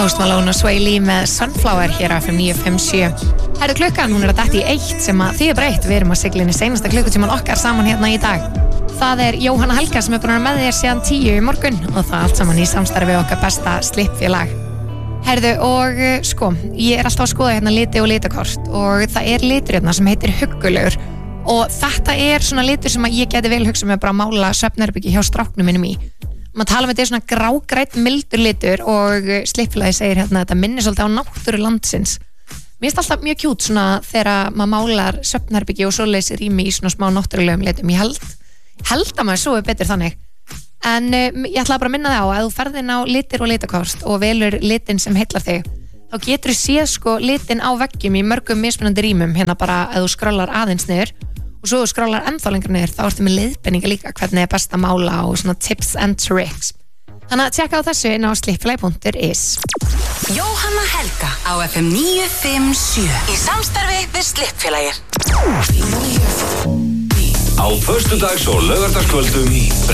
Post Malone og Sway Lee með Sunflower hér á FM 957. Herðu klukkan, hún að detta í 1 sem að því breytt. Við erum að sigla inn í seinasta klukkutíman okkar saman hérna í dag. Það Jóhanna Helga sem búin að með þér síðan 10 í morgun og það allt saman í samstarfi við okkar besta slippfélag. Herðu og ég alltaf að skoða hérna liti og litakort og það litur hérna sem heitir huggulegur og þetta svona litur sem að ég geti vel hugsað með bara að mála svefnherbyggi hjá stráknum minnum í. Maður tala þetta svona grágrænn mildur litur og slippfélagi segir hérna að þetta minnir svolítið á náttúru landsins. Mér finnst alltaf mjög kjút svona þegar maður málar svefnherbyggi og svoleiðis rými í svona smá náttúrulegum litum. Ég held að maður sofi betur þannig. En ég ætla bara að minna þig á að þú ferð inn á litir og litakost og velur litin sem heillar þig. Þá getur þú séð litin á veggjum í mörgum mismunandi rýmum hérna bara að þú skrollar aðeins niður. Og svo þú skrólar ennþá lengur niður, þá ertu með leiðbeiningar líka hvernig best að mála og svona tips and tricks. Þannig að tjekka á þessu inn á slippfélagi.is. Jóhanna Helga á FM 957 í samstarfi við Slippfélagið. Á föstudags- og laugardagskvöldum